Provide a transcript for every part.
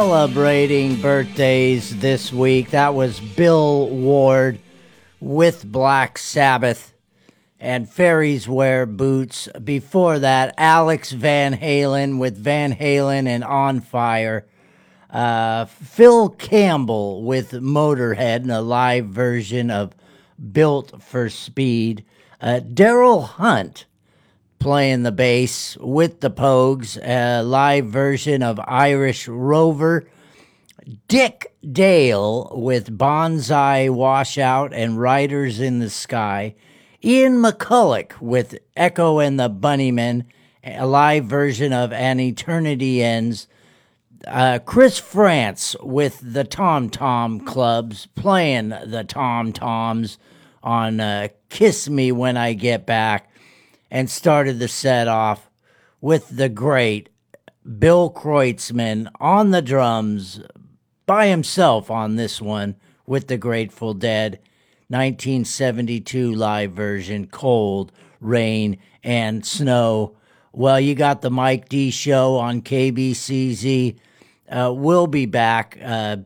Celebrating birthdays this week. That was Bill Ward with Black Sabbath and Fairies Wear Boots. Before that, Alex Van Halen with Van Halen and On Fire. Phil Campbell with Motorhead in a live version of Built for Speed. Daryl Hunt playing the bass with the Pogues, a live version of Irish Rover. Dick Dale with Bonsai Washout and Riders in the Sky. Ian McCulloch with Echo and the Bunnymen, a live version of An Eternity Ends. Chris France with the Tom Tom Clubs, playing the Tom Toms on Kiss Me When I Get Back. And started the set off with the great Bill Kreutzmann on the drums by himself on this one with the Grateful Dead. 1972 live version, Cold, Rain, and Snow. Well, you got the Mike D Show on KBCZ. We'll be back in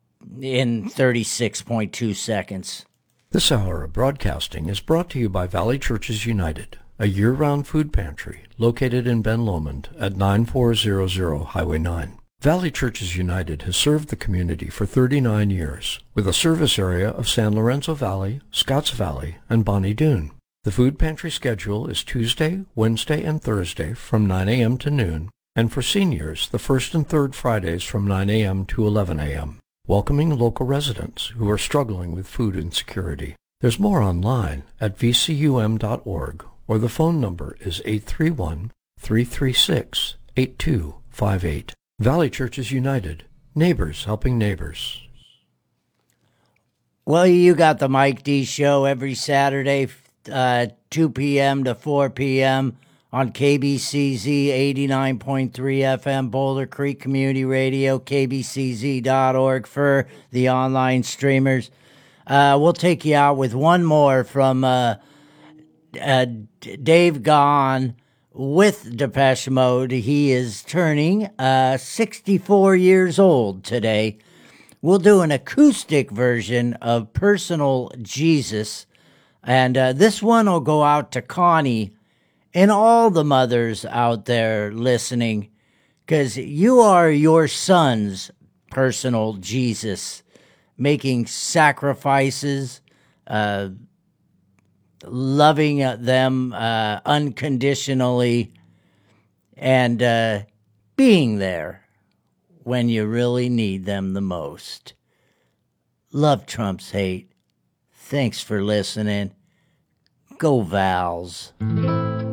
36.2 seconds. This hour of broadcasting is brought to you by Valley Churches United, a year-round food pantry located in Ben Lomond at 9400 Highway 9. Valley Churches United has served the community for 39 years with a service area of San Lorenzo Valley, Scotts Valley, and Bonnie Doon. The food pantry schedule is Tuesday, Wednesday, and Thursday from 9 a.m. to noon, and for seniors, the first and third Fridays from 9 a.m. to 11 a.m., welcoming local residents who are struggling with food insecurity. There's more online at vcum.org, or the phone number is 831-336-8258. Valley Churches United, neighbors helping neighbors. Well, you got the Mike D Show every Saturday, 2 p.m. to 4 p.m. on KBCZ 89.3 FM, Boulder Creek Community Radio, kbcz.org for the online streamers. We'll take you out with one more from Dave Gahan with Depeche Mode. He is turning 64 years old today. We'll do an acoustic version of Personal Jesus, and this one will go out to Connie and all the mothers out there listening, because you are your son's personal Jesus, making sacrifices, loving them unconditionally, and being there when you really need them the most. Love trumps hate. Thanks for listening. Go Vals.